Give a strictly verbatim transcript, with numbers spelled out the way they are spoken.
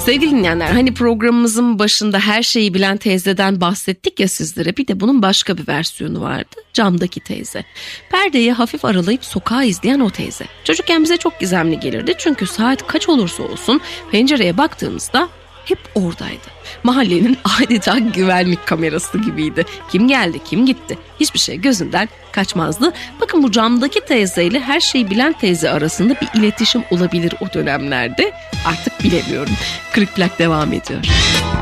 Sevgili dinleyenler, hani programımızın başında her şeyi bilen teyzeden bahsettik ya sizlere, bir de bunun başka bir versiyonu vardı. Camdaki teyze. Perdeyi hafif aralayıp sokağı izleyen o teyze. Çocukken bize çok gizemli gelirdi çünkü saat kaç olursa olsun pencereye baktığımızda hep oradaydı. Mahallenin adeta güvenlik kamerası gibiydi. Kim geldi, kim gitti, hiçbir şey gözünden kaçmazdı. Bakın, bu camdaki teyzeyle her şeyi bilen teyze arasında bir iletişim olabilir o dönemlerde. Artık bilemiyorum. Kırık Plak devam ediyor.